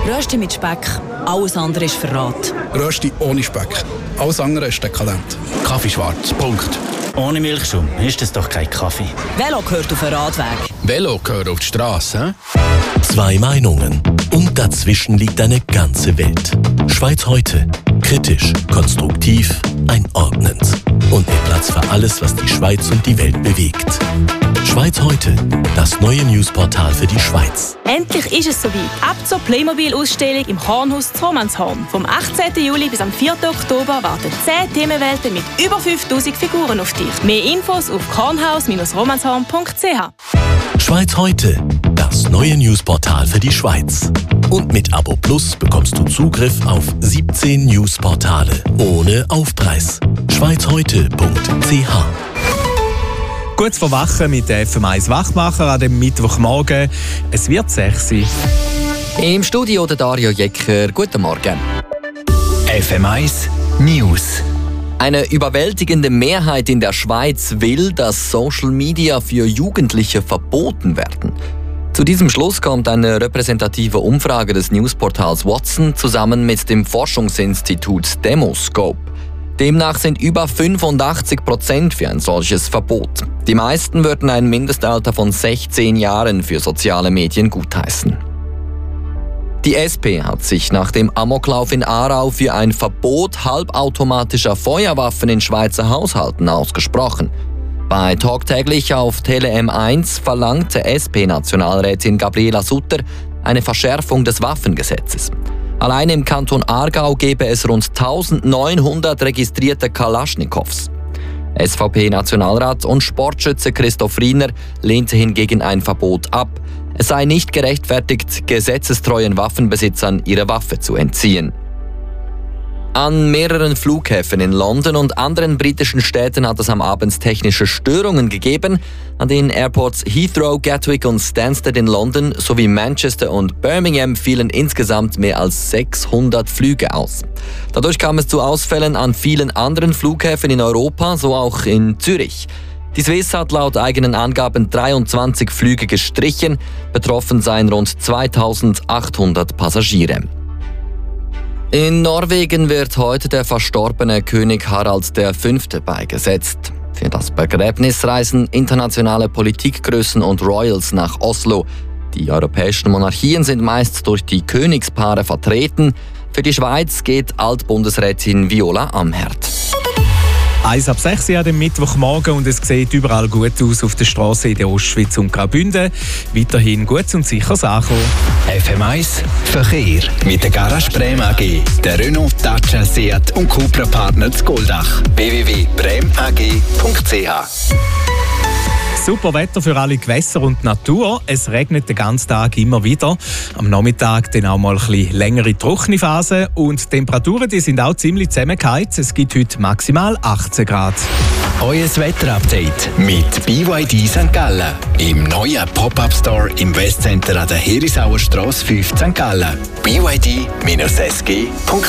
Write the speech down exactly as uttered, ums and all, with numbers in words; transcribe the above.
Rösti mit Speck, alles andere ist Verrat. Rösti ohne Speck, alles andere ist dekadent. Kaffee schwarz, Punkt. Ohne Milchschaum ist das doch kein Kaffee. Velo gehört auf den Radweg. Velo gehört auf die Straße. Zwei Meinungen und dazwischen liegt eine ganze Welt. Schweiz heute. Kritisch, konstruktiv, einordnend. Und mit Platz für alles, was die Schweiz und die Welt bewegt. Schweiz heute. Das neue Newsportal für die Schweiz. Endlich ist es soweit. Ab zur Playmobil-Ausstellung im Kornhaus zu Romanshorn. Vom achtzehnten Juli bis am vierten Oktober warten zehn Themenwelten mit über fünftausend Figuren auf dich. Mehr Infos auf kornhaus romanshorn punkt c h. Schweiz heute. Das neue Newsportal für die Schweiz. Und mit Abo Plus bekommst du Zugriff auf siebzehn Newsportale ohne Aufpreis. schweiz heute punkt c h. Kurz vor Wachen mit der F M eins Wachmacher an dem Mittwochmorgen. Es wird sechs sein. Im Studio der Dario Jecker. Guten Morgen. F M eins News. Eine überwältigende Mehrheit in der Schweiz will, dass Social Media für Jugendliche verboten werden. Zu diesem Schluss kommt eine repräsentative Umfrage des Newsportals Watson zusammen mit dem Forschungsinstitut Demoscope. Demnach sind über fünfundachtzig Prozent für ein solches Verbot. Die meisten würden ein Mindestalter von sechzehn Jahren für soziale Medien gutheißen. Die S P hat sich nach dem Amoklauf in Aarau für ein Verbot halbautomatischer Feuerwaffen in Schweizer Haushalten ausgesprochen. Bei Talk täglich auf Tele M eins verlangte S P-Nationalrätin Gabriela Sutter eine Verschärfung des Waffengesetzes. Allein im Kanton Aargau gäbe es rund eintausendneunhundert registrierte Kalaschnikows. S V P-Nationalrat und Sportschütze Christoph Riener lehnte hingegen ein Verbot ab. Es sei nicht gerechtfertigt, gesetzestreuen Waffenbesitzern ihre Waffe zu entziehen. An mehreren Flughäfen in London und anderen britischen Städten hat es am Abend technische Störungen gegeben. An den Airports Heathrow, Gatwick und Stansted in London sowie Manchester und Birmingham fielen insgesamt mehr als sechshundert Flüge aus. Dadurch kam es zu Ausfällen an vielen anderen Flughäfen in Europa, so auch in Zürich. Die Swiss hat laut eigenen Angaben dreiundzwanzig Flüge gestrichen. Betroffen seien rund zweitausendachthundert Passagiere. In Norwegen wird heute der verstorbene König Harald der Fünfte beigesetzt. Für das Begräbnis reisen internationale Politikgrößen und Royals nach Oslo. Die europäischen Monarchien sind meist durch die Königspaare vertreten. Für die Schweiz geht Altbundesrätin Viola Amherd. eins ab sechs an dem Mittwochmorgen und es sieht überall gut aus auf der Straße in der Ostschweiz und Graubünden. Weiterhin gutes und sicheres Ankommen. F M eins Verkehr mit der Garage Brem A G, der Renault, Dacia, Seat und Cupra Partner zu Goldach. w w w punkt brem a g punkt c h. Super Wetter für alle Gewässer und Natur. Es regnet den ganzen Tag immer wieder. Am Nachmittag dann auch mal ein bisschen längere trockene Phase. Und die Temperaturen die sind auch ziemlich zusammengeheizt. Es gibt heute maximal achtzehn Grad. Euer Wetterupdate mit B Y D Sankt Gallen. Im neuen Pop-Up-Store im Westcenter an der Herisauer Strasse fünf Sankt Gallen. b y d dash s g punkt